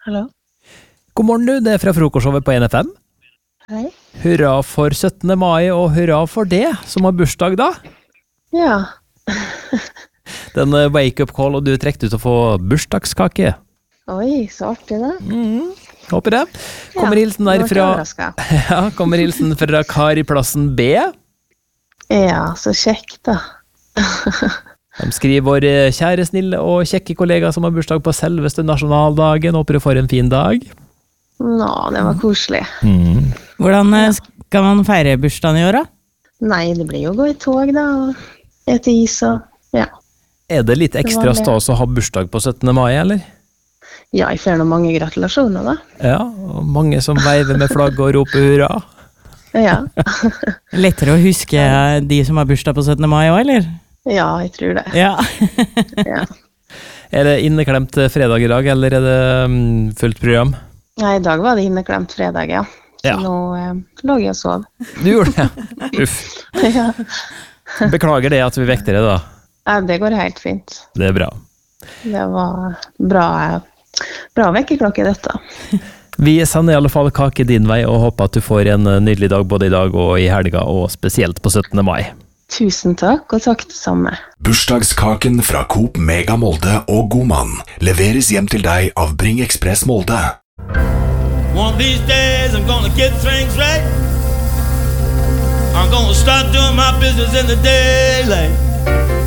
Hallo? God morgen du, det fra frokostshowet på NFM. Hei. Hurra for 17. mai, og hurra for det, som har bursdag da. Ja. Den wake-up call, og du trekte ut å få bursdagskake. Oi, så artig da. Håper det. Kommer hilsen der fra... Ja, kommer hilsen fra Kari Plassen B. Ja, så kjekt da. De skriver vår kjære, snille og kjekke kollega som har bursdag på selveste nasjonaldagen. Håper du får en fin dag. Nå, det var koselig. Hvordan skal man feire bursdagen i år da? Nei, det blir jo å gå i tog da, og ete is og, ja. Er det litt ekstra stas å ha bursdag på 17. mai, eller? Ja, jeg får noen mange gratulasjoner da. Ja, og mange som veiver med flagg og roper hurra. Ja. Lettere å huske de som har bursdag på 17. mai også, eller? Ja, jeg tror det. Ja. Ja. Er det inneklemt fredag i dag, eller er det fullt program? Nei, i dag var det inneklemt fredag, ja. Så Ja. nå lå jeg og sov. Du gjorde det, Uff. Ja. Beklager det at vi vekter det da. Ja, det går helt fint. Det er bra. Det var bra vekkerklokke dette. Vi sender i alle fall kake din vei, og håper at du får en nydelig dag både i dag og i helga, og spesielt på 17. mai. Tusen takk, og takk det samme. Bursdagskaken fra Coop Mega Molde og Godmann leveres hjem til deg av Bring Express Molde. One of these days I'm gonna get things right. I'm gonna start doing my business in the daylight.